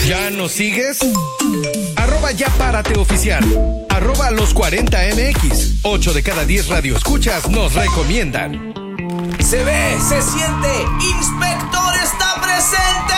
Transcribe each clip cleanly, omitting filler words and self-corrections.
¿Ya nos sigues? @Ya párate oficial. @los 40MX. 8 de cada 10 radioescuchas nos recomiendan. Se ve, se siente, Inspector está presente.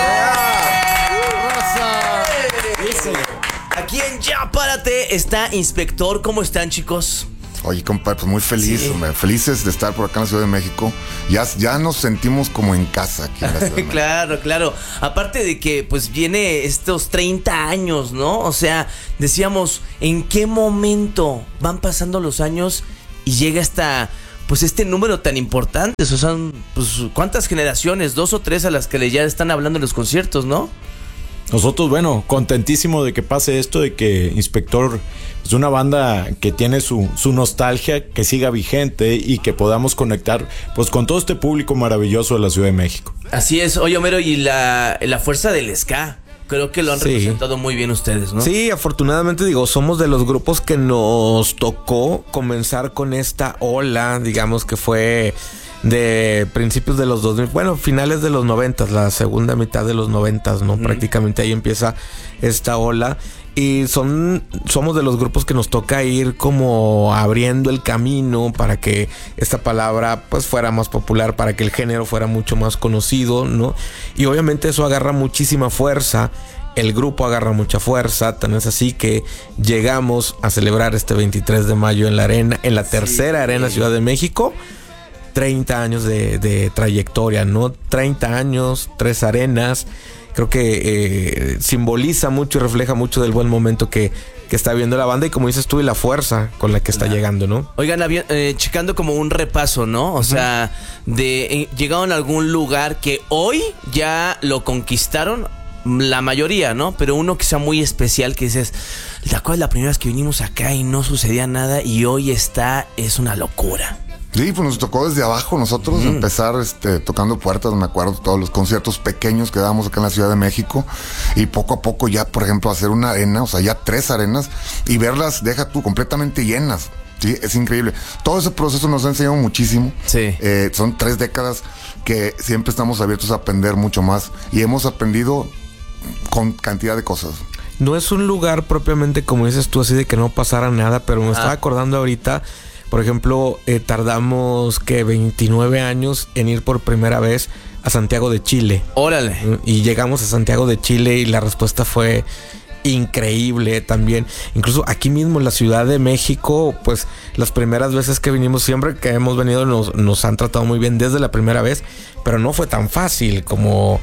Aquí en Ya Párate está Inspector. ¿Cómo están, chicos? Oye, compadre, pues muy feliz, sí. Hombre, felices de estar por acá en la Ciudad de México. Ya nos sentimos como en casa aquí en la Ciudad de México. Claro. Aparte de que pues viene estos 30 años, ¿no? O sea, decíamos, ¿en qué momento van pasando los años y llega este número tan importante? O sea, pues, ¿cuántas generaciones? 2 o 3 a las que ya están hablando en los conciertos, ¿no? Nosotros, bueno, contentísimo de que pase esto, de que Inspector es una banda que tiene su nostalgia, que siga vigente y que podamos conectar pues con todo este público maravilloso de la Ciudad de México. Así es. Oye, Homero, y la fuerza del ska, creo que lo han representado muy bien ustedes, ¿no? Sí, afortunadamente, somos de los grupos que nos tocó comenzar con esta ola, digamos que fue de principios de los 2000, bueno, finales de los 90, la segunda mitad de los 90, ¿no? Prácticamente ahí empieza esta ola. Y somos de los grupos que nos toca ir como abriendo el camino para que esta palabra pues fuera más popular, para que el género fuera mucho más conocido, ¿no? Y obviamente eso agarra muchísima fuerza. El grupo agarra mucha fuerza, tan es así que llegamos a celebrar este 23 de mayo en la arena, en la tercera arena Ciudad de México. 30 años de trayectoria, ¿no? 30 años, 3 arenas. Creo que simboliza mucho y refleja mucho del buen momento que está viendo la banda y, como dices tú, y la fuerza con la que está llegando, ¿no? Oigan, checando como un repaso, ¿no? O sea, llegaron a algún lugar que hoy ya lo conquistaron la mayoría, ¿no? Pero uno que sea muy especial, que dices, ¿te acuerdas la primera vez que vinimos acá y no sucedía nada y hoy es una locura? Sí, pues nos tocó desde abajo nosotros empezar tocando puertas. Me acuerdo de todos los conciertos pequeños que dábamos acá en la Ciudad de México, y poco a poco ya, por ejemplo, hacer una arena, o sea, ya 3 arenas, y verlas, deja tú, completamente llenas. Sí, es increíble. Todo ese proceso nos ha enseñado muchísimo. Sí. Son 3 décadas que siempre estamos abiertos a aprender mucho más, y hemos aprendido con cantidad de cosas. No es un lugar propiamente, como dices tú, así de que no pasara nada, pero me estaba acordando ahorita. Por ejemplo, tardamos 29 años en ir por primera vez a Santiago de Chile. ¡Órale! Y llegamos a Santiago de Chile y la respuesta fue increíble también. Incluso aquí mismo en la Ciudad de México, pues las primeras veces que vinimos, siempre que hemos venido nos han tratado muy bien desde la primera vez, pero no fue tan fácil como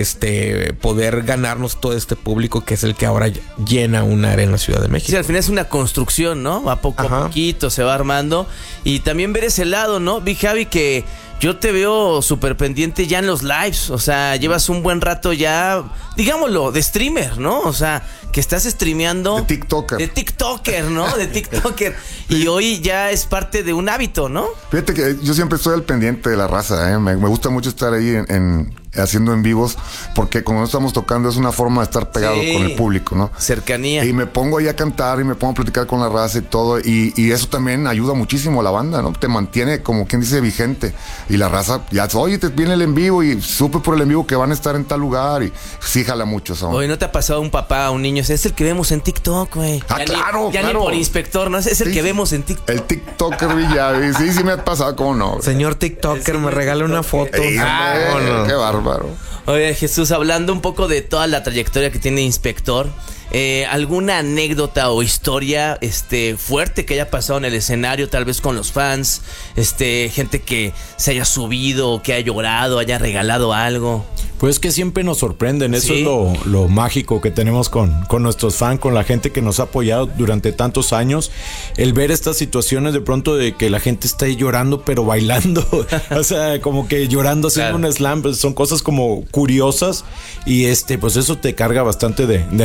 poder ganarnos todo este público que es el que ahora llena una arena en la Ciudad de México. Sí, al final es una construcción, ¿no? Va poco a poquito, se va armando. Y también ver ese lado, ¿no? Vi, Javi, que yo te veo súper pendiente ya en los lives. O sea, llevas un buen rato ya, digámoslo, de streamer, ¿no? O sea, que estás streameando. De TikToker. De TikToker, ¿no? De TikToker. Y hoy ya es parte de un hábito, ¿no? Fíjate que yo siempre estoy al pendiente de la raza, ¿eh? Me gusta mucho estar ahí haciendo en vivos, porque cuando no estamos tocando es una forma de estar pegado con el público, ¿no? Cercanía. Y me pongo ahí a cantar y me pongo a platicar con la raza y todo, y eso también ayuda muchísimo a la banda, ¿no? Te mantiene, como quien dice, vigente. Y la raza ya, oye, te viene el en vivo y supe por el en vivo que van a estar en tal lugar, y sí jala mucho eso. Oye, ¿no te ha pasado un papá, un niño? Es el que vemos en TikTok, güey. Claro. Ni por Inspector, ¿no? Es el que vemos en TikTok. El TikToker Villavi, sí me ha pasado, ¿cómo no? Señor TikToker, me regala una foto. Qué bárbaro. Oye, Jesús, hablando un poco de toda la trayectoria que tiene Inspector, ¿alguna anécdota o historia fuerte que haya pasado en el escenario, tal vez con los fans? Gente que se haya subido, que haya llorado, haya regalado algo. Pues que siempre nos sorprenden. Eso es lo mágico que tenemos con nuestros fans, con la gente que nos ha apoyado durante tantos años. El ver estas situaciones de pronto de que la gente está ahí llorando pero bailando. O sea, como que llorando haciendo un slam. Pues son cosas como curiosas, y pues eso te carga bastante de energía. El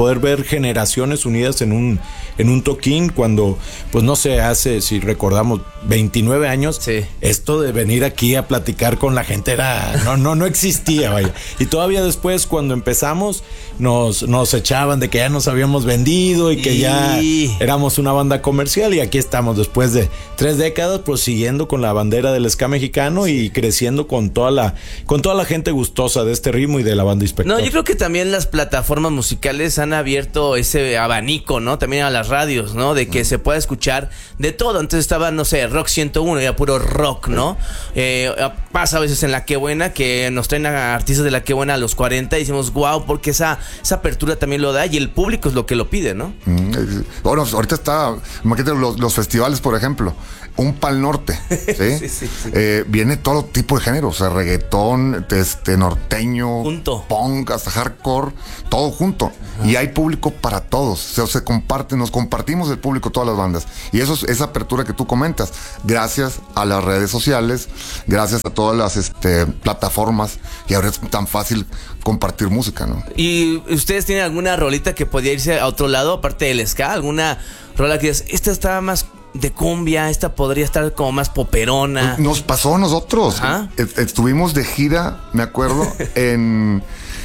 poder ver generaciones unidas en un toquín cuando, pues no sé, hace, si recordamos, 29 años, sí, esto de venir aquí a platicar con la gente no existía, vaya. Y todavía después, cuando empezamos, nos echaban de que ya nos habíamos vendido y que ya éramos una banda comercial, y aquí estamos después de 3 décadas, pues siguiendo con la bandera del ska mexicano y creciendo con toda la gente gustosa de este ritmo y de la banda Inspector. No, yo creo que también las plataformas musicales han abierto ese abanico, ¿no? También a las radios, ¿no? De que se pueda escuchar de todo. Antes estaba, no sé, Rock 101, era puro rock, ¿no? Pasa a veces en La Qué Buena que nos traen a artistas de La Qué Buena a los 40 y decimos, wow, porque esa apertura también lo da y el público es lo que lo pide, ¿no? Bueno, ahorita está, imagínate los festivales, por ejemplo, un Pal Norte, ¿sí? Sí. Viene todo tipo de géneros, o sea, reggaetón, norteño, junto, punk, hasta hardcore, todo junto. Ajá. Y hay público para todos, o sea, nos compartimos el público, todas las bandas. Y eso es esa apertura que tú comentas, gracias a las redes sociales, gracias a todas las plataformas, y ahora es tan fácil compartir música, ¿no? ¿Y ustedes tienen alguna rolita que podría irse a otro lado, aparte del ska? ¿Alguna rola que dices, esta está más de cumbia, esta podría estar como más poperona? Nos pasó a nosotros. Ajá. Estuvimos de gira, me acuerdo, en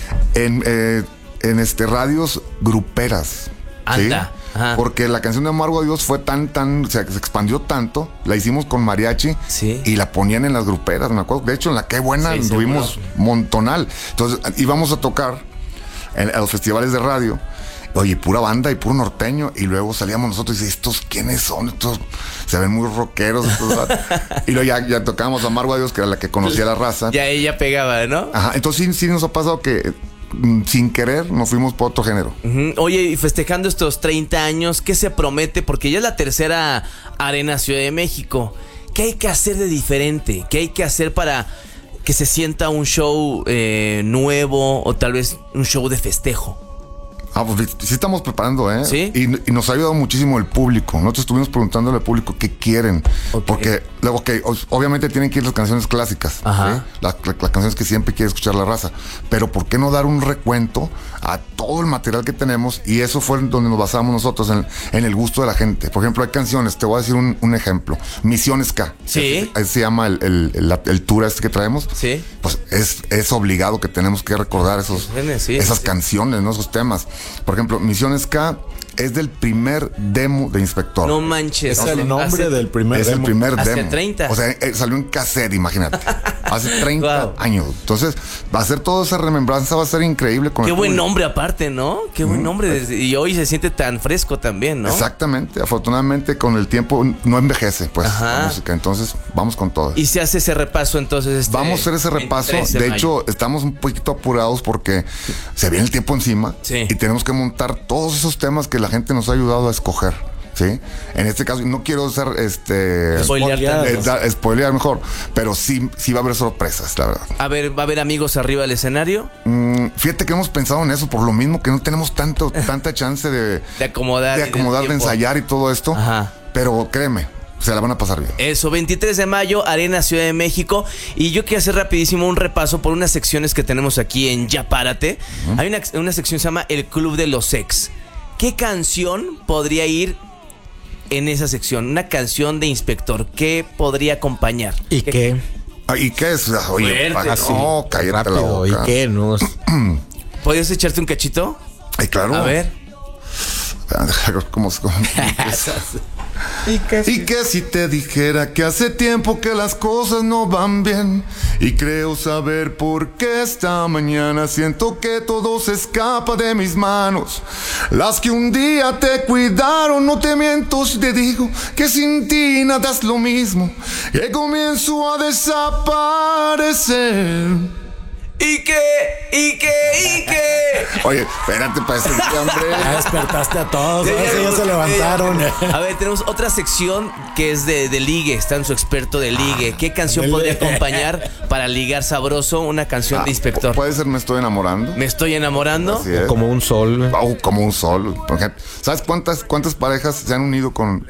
radios gruperas. Anda. ¿Sí? Ajá. Porque la canción de Amargo Adiós fue se expandió tanto, la hicimos con mariachi, sí, y la ponían en las gruperas, me acuerdo. De hecho, en La Qué Buena tuvimos montonal. Entonces íbamos a tocar a los festivales de radio. Oye, pura banda y puro norteño. Y luego salíamos nosotros y decíamos, ¿estos quiénes son? Estos se ven muy rockeros. Y luego ya tocábamos Amargo Adiós, que era la que conocía la raza. Ya ella pegaba, ¿no? Ajá. Entonces sí nos ha pasado que sin querer nos fuimos por otro género. Oye, y festejando estos 30 años, ¿qué se promete? Porque ya es la tercera Arena Ciudad de México. ¿Qué hay que hacer de diferente? ¿Qué hay que hacer para que se sienta un show nuevo o tal vez un show de festejo? Pues sí estamos preparando, ¿eh? ¿Sí? Y nos ha ayudado muchísimo el público. Nosotros estuvimos preguntándole al público qué quieren. Okay. Porque luego, obviamente tienen que ir las canciones clásicas. Ajá. ¿Sí? Las canciones que siempre quiere escuchar la raza. Pero ¿por qué no dar un recuento a todo el material que tenemos? Y eso fue donde nos basamos nosotros, en el gusto de la gente. Por ejemplo, hay canciones, te voy a decir un ejemplo. Misión Ska. Sí. Así se llama el tour que traemos. Sí. Pues es obligado que tenemos que recordar esas canciones, ¿no? Esos temas. Por ejemplo, Misión Ska es del primer demo de Inspector. No manches. Es el nombre del primer demo. Es el primer demo. Hace 30. O sea, salió en cassette, imagínate. Hace 30 años. Entonces, va a ser toda esa remembranza, va a ser increíble. Qué buen nombre aparte, ¿no? Qué buen nombre. Y hoy se siente tan fresco también, ¿no? Exactamente. Afortunadamente, con el tiempo no envejece, pues, la música. Entonces, vamos con todo. Y se hace ese repaso, entonces. Vamos a hacer ese repaso. De hecho, estamos un poquito apurados porque se viene el tiempo encima. Sí. Y tenemos que montar todos esos temas que la gente nos ha ayudado a escoger. ¿Sí? En este caso, no quiero ser spoilear mejor, pero sí va a haber sorpresas, la verdad. A ver, ¿va a haber amigos arriba del escenario? Fíjate que hemos pensado en eso, por lo mismo que no tenemos tanta chance de acomodar, de ensayar y todo esto. Ajá. Pero créeme, se la van a pasar bien. Eso, 23 de mayo, Arena Ciudad de México. Y yo quiero hacer rapidísimo un repaso por unas secciones que tenemos aquí en Ya Párate. Hay una sección que se llama El Club de los Ex. ¿Qué canción podría ir en esa sección? Una canción de Inspector. ¿Qué podría acompañar? ¿Y qué? ¿Y qué es? Oye, no, cállate la boca. ¿Y qué? No. ¿Podrías echarte un cachito? Ay, claro. A ver. ¿Cómo? ¿Y que si te dijera que hace tiempo que las cosas no van bien? Y creo saber por qué esta mañana siento que todo se escapa de mis manos. Las que un día te cuidaron, no te miento si te digo que sin ti nada es lo mismo, que comienzo a desaparecer. ¿Y qué? Oye, espérate para ese hombre. Ya despertaste a todos, ya se levantaron. A ver, tenemos otra sección que es de ligue. Está en su experto de ligue. ¿Qué canción podría acompañar para ligar sabroso? Una canción de Inspector. Puede ser Me Estoy Enamorando. ¿Me estoy enamorando? Como un sol. Como un sol. Por ejemplo, ¿sabes cuántas parejas se han unido con